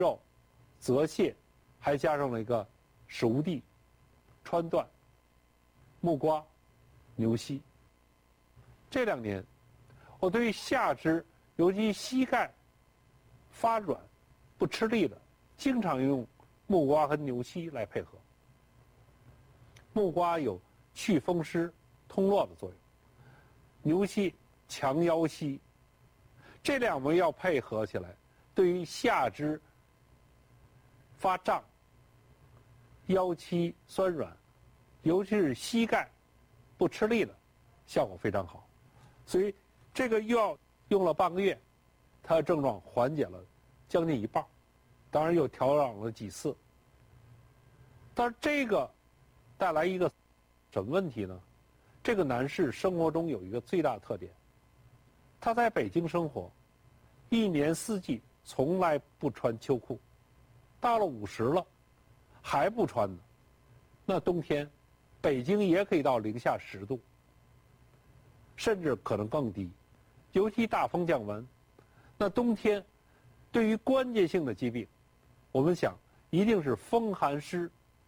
肉、泽泻，还加上了一个熟地、川椴、木瓜、牛膝。这2年，我对于下肢，尤其膝盖发软、不吃力的，经常用木瓜和牛膝来配合。木瓜有祛风湿、通络的作用，牛膝强腰膝，这2味药配合起来，对于下肢发胀、腰膝酸软，尤其是膝盖不吃力的，效果非常好。所以这个药用了半个月，它的症状缓解了将近一半，当然又调养了几次。但是这个带来一个什么问题呢？这个男士生活中有一个最大的特点，他在北京生活，1年4季从来不穿秋裤，到了50了还不穿呢。那冬天北京也可以到零下10度，甚至可能更低，尤其大风降温。那冬天对于关节性的疾病，我们想一定是风寒湿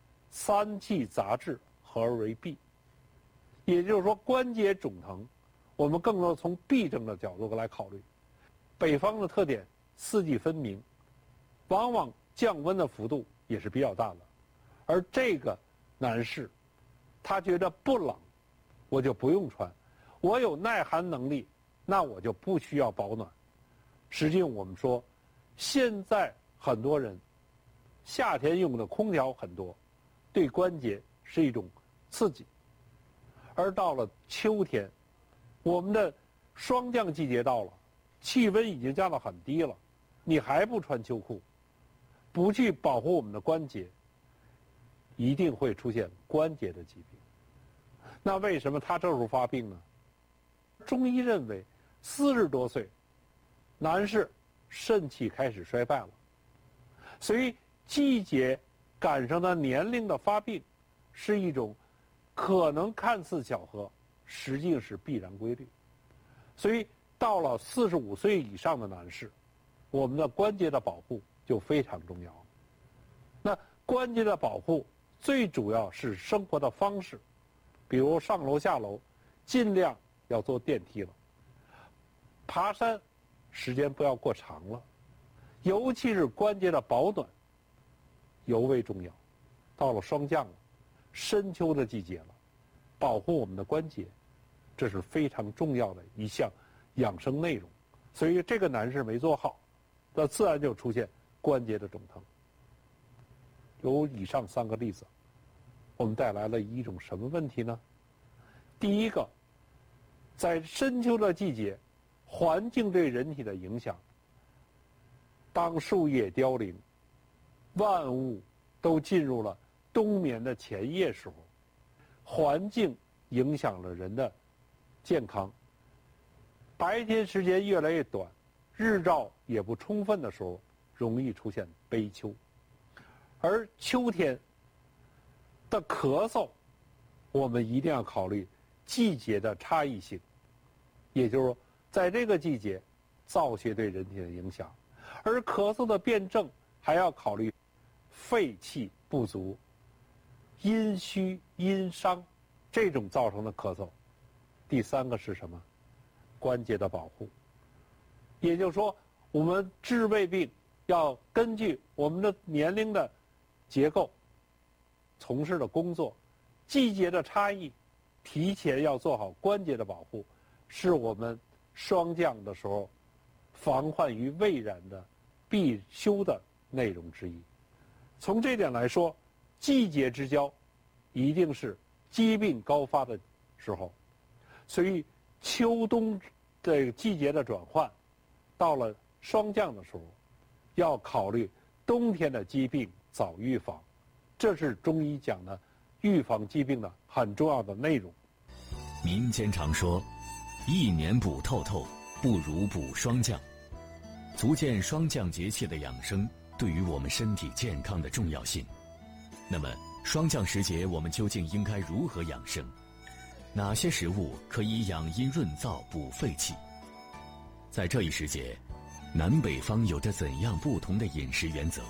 3气杂治合而为痹，也就是说关节肿疼，我们更多从痹症的角度来考虑。北方的特点4季分明，往往降温的幅度也是比较大的。而这个男士，他觉得不冷，我就不用穿，我有耐寒能力，那我就不需要保暖。实际上我们说，现在很多人夏天用的空调很多，对关节是一种刺激。而到了秋天，我们的霜降季节到了，气温已经降到很低了，你还不穿秋裤，不去保护我们的关节，一定会出现关节的疾病。那为什么他这时候发病呢？中医认为40多岁男士肾气开始衰败了，所以季节赶上的年龄的发病是一种可能看似巧合，实际是必然规律。所以到了45岁以上的男士，我们的关节的保护就非常重要。那关节的保护最主要是生活的方式，比如上楼下楼尽量要坐电梯了，爬山时间不要过长了，尤其是关节的保暖尤为重要。到了霜降了，深秋的季节了，保护我们的关节，这是非常重要的一项养生内容。所以这个男士没做好，那自然就出现关节的肿疼。有以上3个例子，我们带来了一种什么问题呢？第一个，在深秋的季节，环境对人体的影响，当树叶凋零，万物都进入了冬眠的前夜时候，环境影响了人的健康。白天时间越来越短，日照也不充分的时候，容易出现悲秋。而秋天的咳嗽，我们一定要考虑季节的差异性，也就是说，在这个季节，燥邪对人体的影响，而咳嗽的辩证还要考虑肺气不足、阴虚阴伤这种造成的咳嗽。第3个是什么？关节的保护。也就是说，我们治胃病要根据我们的年龄的结构、从事的工作、季节的差异，提前要做好关节的保护，是我们霜降的时候防患于未然的必修的内容之一。从这点来说，季节之交一定是疾病高发的时候，所以秋冬这个季节的转换，到了霜降的时候，要考虑冬天的疾病早预防，这是中医讲的预防疾病的很重要的内容。 民间常说，一年补透透，不如补霜降，足见霜降节气的养生对于我们身体健康的重要性。那么霜降时节，我们究竟应该如何养生？哪些食物可以养阴润燥、补肺气？在这一时节，南北方有着怎样不同的饮食原则？